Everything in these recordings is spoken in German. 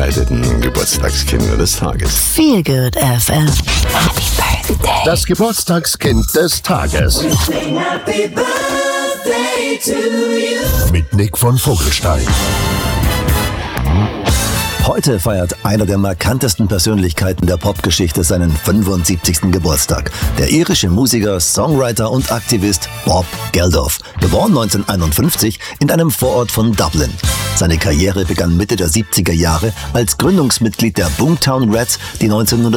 verkleideten Geburtstagskinder des Tages. Feel Good FM. Happy Birthday. Das Geburtstagskind des Tages. Happy birthday to you. Mit Nick von Vogelstein. Heute feiert einer der markantesten Persönlichkeiten der Popgeschichte seinen 75. Geburtstag. Der irische Musiker, Songwriter und Aktivist Bob Geldof, geboren 1951 in einem Vorort von Dublin. Seine Karriere begann Mitte der 70er Jahre als Gründungsmitglied der Boomtown Rats, die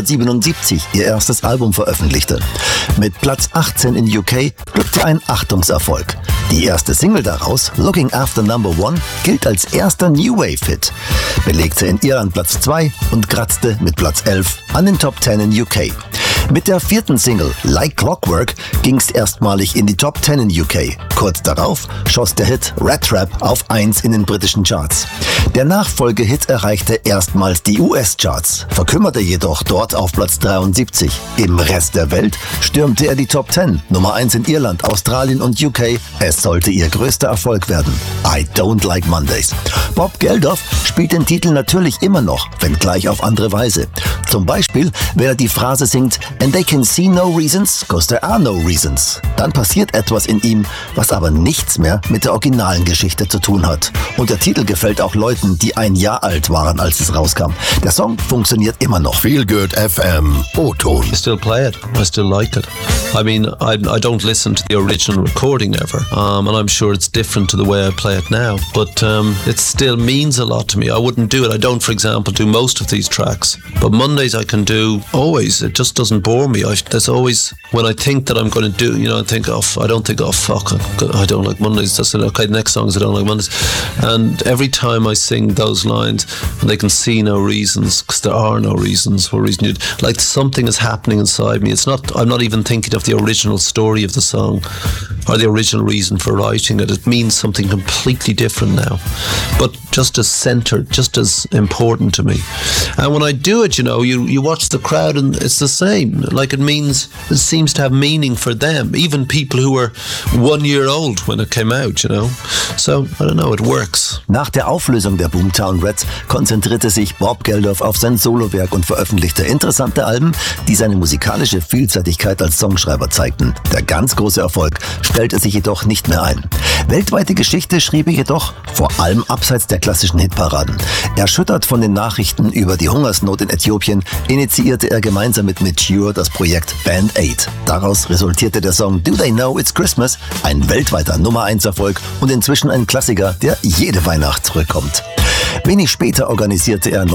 1977 ihr erstes Album veröffentlichte. Mit Platz 18 in UK glückte ein Achtungserfolg. Die erste Single daraus, Looking After Number One, gilt als erster New Wave-Hit, belegte in Irland Platz 2 und kratzte mit Platz 11 an den Top 10 in UK. Mit der vierten Single, Like Clockwork, ging's erstmalig in die Top 10 in UK. Kurz darauf schoss der Hit Rat Trap auf 1 in den britischen Charts. Der Nachfolgehit erreichte erstmals die US-Charts, verkümmerte jedoch dort auf Platz 73. Im Rest der Welt stürmte er die Top 10, Nummer 1 in Irland, Australien und UK. Es sollte ihr größter Erfolg werden. I Don't Like Mondays. Bob Geldof spielt den Titel natürlich immer noch, wenngleich auf andere Weise. Zum Beispiel, wenn er die Phrase singt, "And they can see no reasons, 'cause there are no reasons." Dann passiert etwas in ihm, was aber nichts mehr mit der originalen Geschichte zu tun hat. Und der Titel gefällt auch Leuten, die 1 Jahr alt waren, als es rauskam. Der Song funktioniert immer noch. Feel Good FM. O-Ton. I still play it. I still like it. I mean, I don't listen to the original recording ever, and I'm sure it's different to the way I play it now. But it still means a lot to me. I wouldn't do it. I don't, for example, do most of these tracks. But Mondays I can do always. It just doesn't bore me. There's always, when I think that I'm going to do, I think, I don't think, fuck, I don't like Mondays. That's it. Okay, the next song is I don't like Mondays. And every time I sing those lines, they can see no reasons, because there are no reasons for reason. Like something is happening inside me. I'm not even thinking of the original story of the song or the original reason for writing it. It means something completely different now, but just as centered, just as important to me. And when I do it, you watch the crowd and it's the same. Like it seems to have meaning for them, even people who were 1 year old when it came out, So, I don't know, it works. Nach der Auflösung der Boomtown Rats konzentrierte sich Bob Geldof auf sein Solowerk und veröffentlichte interessante Alben, die seine musikalische Vielseitigkeit als Songschreiber zeigten. Der ganz große Erfolg stellte sich jedoch nicht mehr ein. Weltweite Geschichte schrieb er jedoch, vor allem abseits der klassischen Hitparaden. Erschüttert von den Nachrichten über die Hungersnot in Äthiopien, initiierte er gemeinsam mit Mature das Projekt Band Aid. Daraus resultierte der Song Do They Know It's Christmas, ein weltweiter Nummer-1-Erfolg und inzwischen ein Klassiker, der jede Weihnacht zurückkommt. Wenig später organisierte er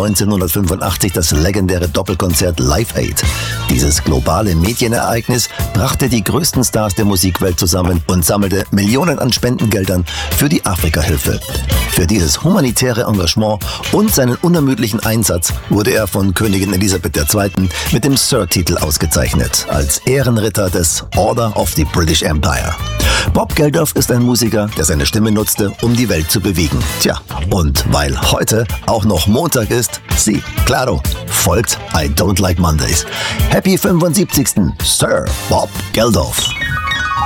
1985 das legendäre Doppelkonzert Live Aid. Dieses globale Medienereignis brachte die größten Stars der Musikwelt zusammen und sammelte Millionen an Spendengeldern für die Afrika-Hilfe. Für dieses humanitäre Engagement und seinen unermüdlichen Einsatz wurde er von Königin Elisabeth II. Mit dem Sir-Titel ausgezeichnet, als Ehrenritter des Order of the British Empire. Bob Geldof ist ein Musiker, der seine Stimme nutzte, um die Welt zu bewegen. Tja, und weil heute auch noch Montag ist, claro, folgt I Don't Like Mondays. Happy 75. Sir Bob Geldof.